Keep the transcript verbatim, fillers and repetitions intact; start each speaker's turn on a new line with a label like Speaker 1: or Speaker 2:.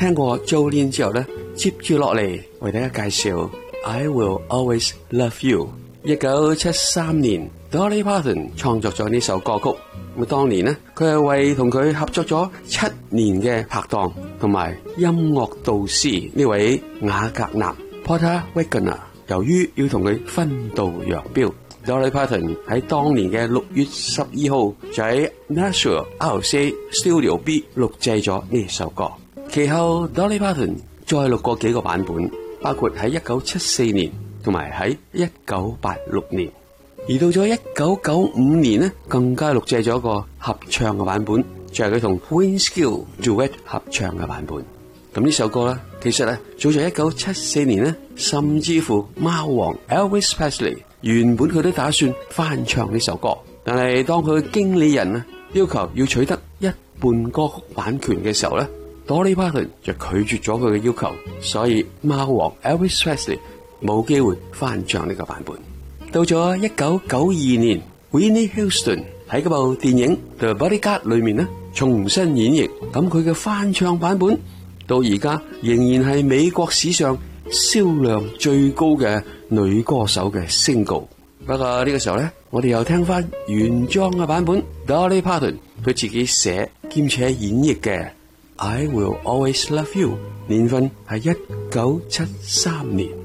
Speaker 1: 聽過 Jolene 之後咧，接住落嚟為大家介紹 I Will Always Love You。一九七三年 Dolly Parton 創作咗呢首歌曲。咁當年呢，佢係為同佢合作咗七年嘅拍檔同埋音樂導師呢位雅格納 Porter Wagoner， 由於要同佢分道揚鑣， Dolly Parton 喺當年嘅六月十二號就喺 Nashville R C A Studio B 錄製咗呢首歌。其後 Dolly Parton 再錄過幾個版本，包括喺一九七四年同埋喺一九八六年。而到咗一九九五年呢，更加錄製咗一個合唱嘅版本，就係佢同 Wayne Gill duet 合唱嘅版本。咁呢首歌呢，其實呢，早在一九七四年呢，甚至乎貓王 Elvis Presley 原本佢都打算翻唱呢首歌，但係當佢嘅經理人呢要求要取得一半歌曲版權嘅時候呢， Dolly Parton 就拒絕咗佢嘅要求，所以貓王 Elvis Presley 冇機會翻唱呢個版本。到咗一九九二年 Whitney Houston 喺嗰部電影 The Bodyguard 裏面呢，重新演繹，咁佢嘅翻唱版本到而家仍然係美國史上銷量最高嘅女歌手嘅 single。 不過呢個時候呢，我哋又聽翻原裝嘅版本 Dolly Parton 佢自己寫兼且演繹嘅 I Will Always Love You， 年份係一九七三年。